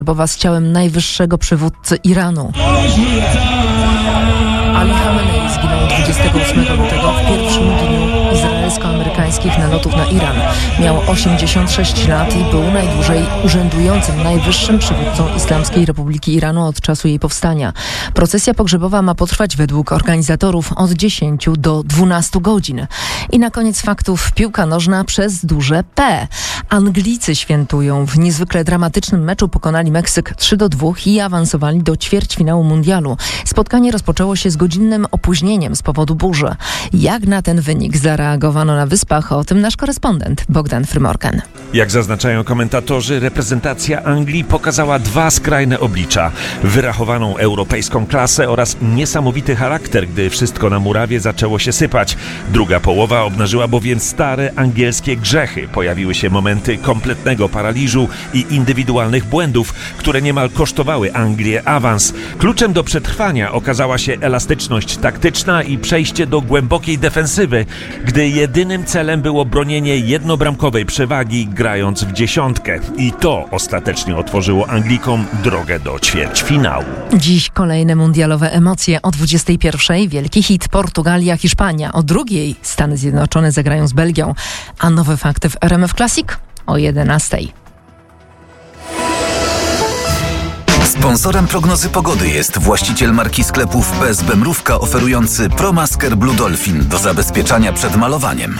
z ciałem najwyższego przywódcy Iranu. Ali Khamenei zginął 28 lutego w pierwszym dniu izraelsko-amerykańskich nalotów na Iran. Miał 86 lat i był najdłużej urzędującym najwyższym przywódcą Islamskiej Republiki Iranu od czasu jej powstania. Procesja pogrzebowa ma potrwać według organizatorów od 10 do 12 godzin. I na koniec faktów: piłka nożna przez duże P. Anglicy świętują. W niezwykle dramatycznym meczu pokonali Meksyk 3-2 i awansowali do ćwierćfinału mundialu. Spotkanie rozpoczęło się z godzinnym opóźnieniem z powodu burzy. Jak na ten wynik zareagowano na Wyspach? O tym nasz korespondent Bogdan Frymorken. Jak zaznaczają komentatorzy, reprezentacja Anglii pokazała dwa skrajne oblicza. Wyrachowaną europejską klasę oraz niesamowity charakter, gdy wszystko na murawie zaczęło się sypać. Druga połowa obnażyła bowiem stare angielskie grzechy. Pojawiły się momenty kompletnego paraliżu i indywidualnych błędów, które niemal kosztowały Anglię awans. Kluczem do przetrwania okazała się elastyczność taktyczna i przejście do głębokiej defensywy, gdy jedynym celem było bronienie jednobramkowej przewagi, grając w dziesiątkę. I to ostatecznie otworzyło Anglikom drogę do ćwierćfinału. Dziś kolejne mundialowe emocje. O 21:00 wielki hit Portugalia, Hiszpania. O 2:00 Stany Zjednoczone zagrają z Belgią. A nowe fakty w RMF Classic o 11:00. Sponsorem prognozy pogody jest właściciel marki sklepów PSB Mrówka, oferujący ProMasker Blue Dolphin do zabezpieczania przed malowaniem.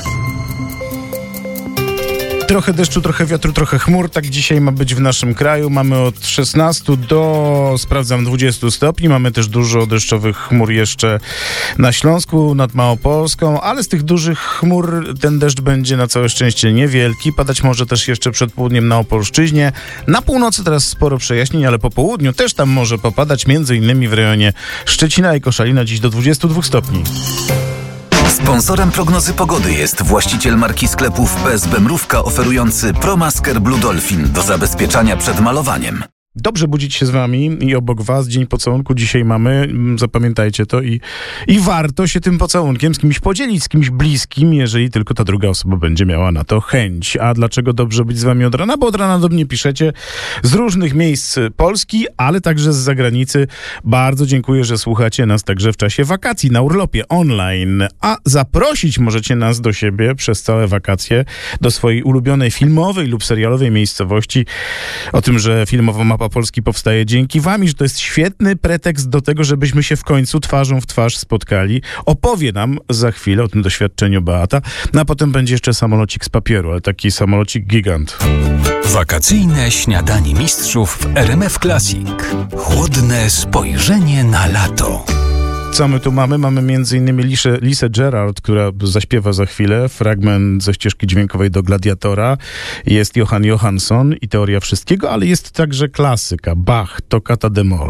Trochę deszczu, trochę wiatru, trochę chmur. Tak dzisiaj ma być w naszym kraju. Mamy od 16 do, 20 stopni. Mamy też dużo deszczowych chmur jeszcze na Śląsku, nad Małopolską, ale z tych dużych chmur ten deszcz będzie na całe szczęście niewielki. Padać może też jeszcze przed południem na Opolszczyźnie. Na północy teraz sporo przejaśnień, ale po południu też tam może popadać, między innymi w rejonie Szczecina i Koszalina, dziś do 22 stopni. Sponsorem prognozy pogody jest właściciel marki sklepów PSB Mrówka, oferujący ProMasker Blue Dolphin do zabezpieczania przed malowaniem. Dobrze budzić się z wami i obok was Dzień Pocałunku dzisiaj mamy, zapamiętajcie to i warto się tym pocałunkiem z kimś podzielić, z kimś bliskim, jeżeli tylko ta druga osoba będzie miała na to chęć. A dlaczego dobrze być z wami od rana? Bo od rana do mnie piszecie z różnych miejsc Polski, ale także z zagranicy. Bardzo dziękuję, że słuchacie nas także w czasie wakacji, na urlopie, online. A zaprosić możecie nas do siebie przez całe wakacje, do swojej ulubionej filmowej lub serialowej miejscowości. O tym, że filmowa Mapa Polski powstaje dzięki wam i że to jest świetny pretekst do tego, żebyśmy się w końcu twarzą w twarz spotkali. Opowie nam za chwilę o tym doświadczeniu Beata, no a potem będzie jeszcze samolocik z papieru, ale taki samolocik gigant. Wakacyjne śniadanie mistrzów w RMF Classic. Chłodne spojrzenie na lato. Co my tu mamy? Mamy m.in. Lisę Gerard, która zaśpiewa za chwilę fragment ze ścieżki dźwiękowej do Gladiatora. Jest Johann Johansson i Teoria Wszystkiego, ale jest także klasyka. Bach, Toccata d' Moll.